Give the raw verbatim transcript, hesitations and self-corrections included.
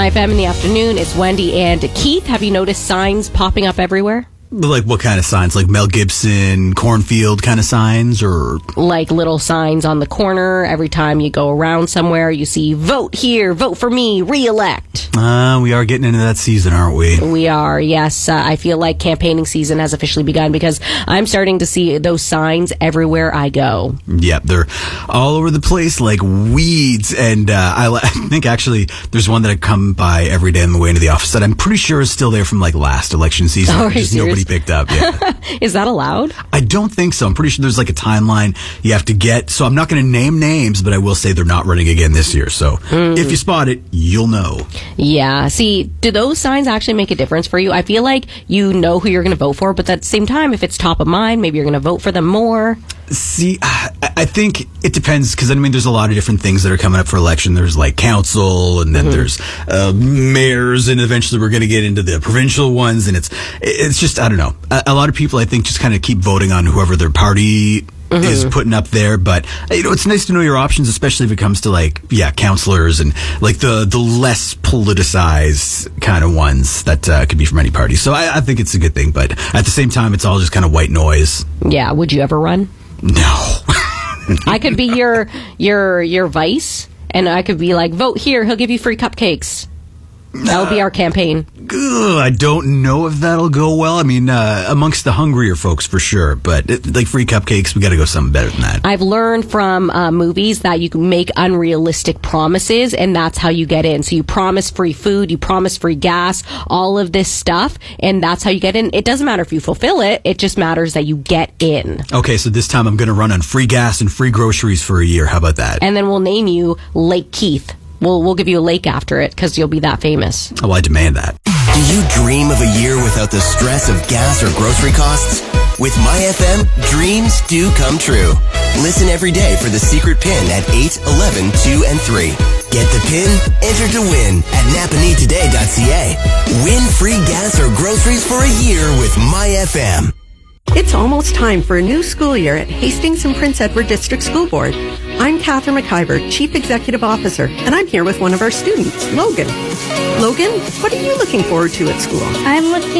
My F M in the afternoon. It's Wendy and Keith. Have you noticed signs popping up everywhere? Like what kind of signs? Like Mel Gibson, cornfield kind of signs, or like little signs on the corner. Every time you go around somewhere, you see vote here, vote for me, re-elect. Uh, we are getting into that season, aren't we? We are, yes. Uh, I feel like campaigning season has officially begun because I'm starting to see those signs everywhere I go. Yep, they're all over the place like weeds. And uh, I, I think actually there's one that I come by every day on the way into the office that I'm pretty sure is still there from like last election season. Oh, just nobody picked up. Yeah. Is that allowed? I don't think so. I'm pretty sure there's like a timeline you have to get. So I'm not going to name names, but I will say they're not running again this year. So mm. if you spot it, you'll know. Yeah. See, do those signs actually make a difference for you? I feel like you know who you're going to vote for, but at the same time, if it's top of mind, maybe you're going to vote for them more. See, I think it depends because I mean, there's a lot of different things that are coming up for election. There's like council, and then mm-hmm. there's uh, mayors, and eventually we're going to get into the provincial ones. And it's it's just I don't know. A, a lot of people I think just kind of keep voting on whoever their party mm-hmm. is putting up there. But you know, it's nice to know your options, especially if it comes to like yeah, councilors and like the the less politicized kind of ones that uh, could be from any party. So I, I think it's a good thing. But at the same time, it's all just kind of white noise. Yeah. Would you ever run? No. I could be your your your vice, and I could be like, vote here, he'll give you free cupcakes. That'll be our campaign. Ugh, I don't know if that'll go well. I mean, uh, amongst the hungrier folks for sure, but it, like free cupcakes, we got to go something better than that. I've learned from uh, movies that you can make unrealistic promises, and that's how you get in. So you promise free food, you promise free gas, all of this stuff, and that's how you get in. It doesn't matter if you fulfill it, it just matters that you get in. Okay, so this time I'm going to run on free gas and free groceries for a year. How about that? And then we'll name you Lake Keith. We'll, we'll give you a lake after it because you'll be that famous. Oh, I demand that. Do you dream of a year without the stress of gas or grocery costs? With My F M, dreams do come true. Listen every day for the secret pin at eight, eleven, two, and three. Get the pin, enter to win at napa need today dot c a. Win free gas or groceries for a year with My F M. It's almost time for a new school year at Hastings and Prince Edward District School Board. I'm Catherine McIver, Chief Executive Officer, and I'm here with one of our students, Logan. Logan, what are you looking forward to at school? I'm looking